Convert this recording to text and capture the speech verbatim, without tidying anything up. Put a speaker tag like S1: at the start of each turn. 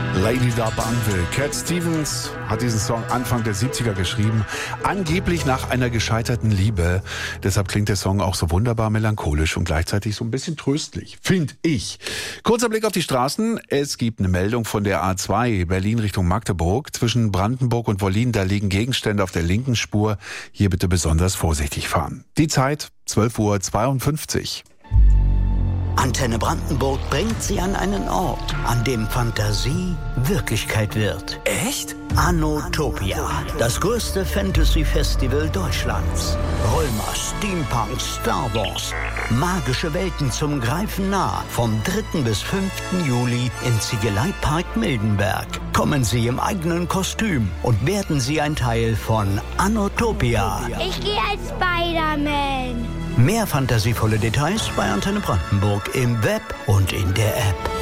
S1: Lady Da Banville. Cat Stevens hat diesen Song Anfang der siebziger geschrieben, angeblich nach einer gescheiterten Liebe. Deshalb klingt der Song auch so wunderbar melancholisch und gleichzeitig so ein bisschen tröstlich, finde ich. Kurzer Blick auf die Straßen. Es gibt eine Meldung von der A zwei, Berlin Richtung Magdeburg. Zwischen Brandenburg und Wollin, da liegen Gegenstände auf der linken Spur. Hier bitte besonders vorsichtig fahren. Die Zeit zwölf Uhr zweiundfünfzig.
S2: Antenne Brandenburg bringt Sie an einen Ort, an dem Fantasie Wirklichkeit wird.
S3: Echt?
S2: Anotopia, das größte Fantasy-Festival Deutschlands. Römer, Steampunk, Star Wars. Magische Welten zum Greifen nah. Vom dritten bis fünften Juli im Ziegeleipark Mildenberg. Kommen Sie im eigenen Kostüm und werden Sie ein Teil von Anotopia.
S4: Ich gehe als Spider-Man.
S2: Mehr fantasievolle Details bei Antenne Brandenburg im Web und in der App.